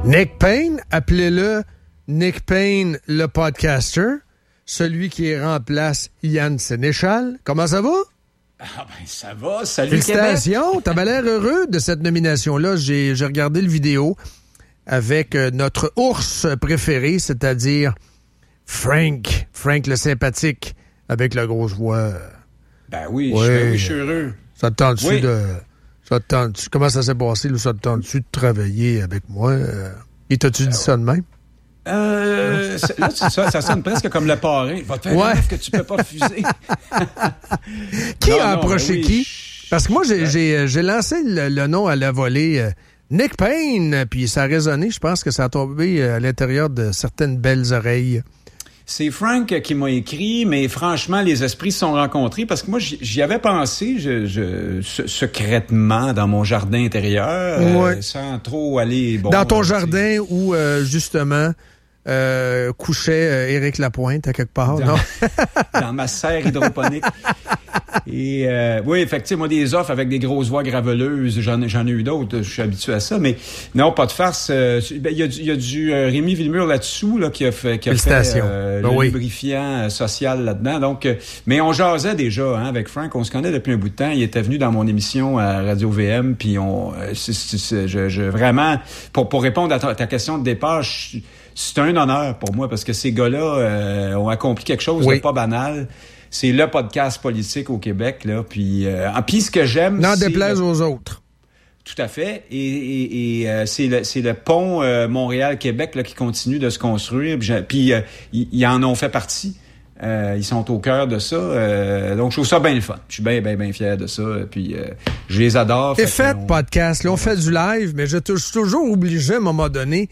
Nick Payne, appelez-le Nick Payne le podcaster, celui qui remplace Yann Sénéchal. Comment ça va? Ah ben ça va, salut Félicitations, Québec. T'avais l'air heureux de cette nomination-là. J'ai regardé le vidéo avec notre ours préféré, c'est-à-dire Frank le sympathique, avec la grosse voix. Ben oui, je suis heureux. Ça te tente-tu? Comment ça s'est passé? Là, ça te tente-tu de travailler avec moi? Et t'as-tu dit ça de même? Là, ça sonne presque comme le parrain. Va te faire une offre que tu peux pas refuser. Qui a approché qui? Parce que moi, j'ai lancé le nom à la volée Nick Payne, puis ça a résonné. Je pense que ça a tombé à l'intérieur de certaines belles oreilles. C'est Frank qui m'a écrit, mais franchement, les esprits se sont rencontrés parce que moi, j'y avais pensé secrètement dans mon jardin intérieur, sans trop aller... Bon, dans ton jardin où, justement, couchait Éric Lapointe à quelque part, non? Dans ma serre hydroponique. Et oui, effectivement, moi, des offres avec des grosses voix graveleuses, j'en ai eu d'autres, je suis habitué à ça, mais non, pas de farce. Il y a du Rémi Villemur là-dessous là, qui a fait le lubrifiant social là-dedans. Donc, mais on jasait déjà avec Frank, on se connaît depuis un bout de temps. Il était venu dans mon émission à Radio VM, puis vraiment, pour répondre à ta question de départ, c'est un honneur pour moi parce que ces gars-là ont accompli quelque chose de pas banal. C'est le podcast politique au Québec, là. Puis ce que j'aime, n'en déplaise aux autres. Tout à fait. Et c'est le pont Montréal-Québec là qui continue de se construire. Puis ils en ont fait partie. Ils sont au cœur de ça. Donc je trouve ça bien le fun. Je suis bien fier de ça. Puis je les adore. podcast. Là, on fait du live, mais je suis toujours obligé à un moment donné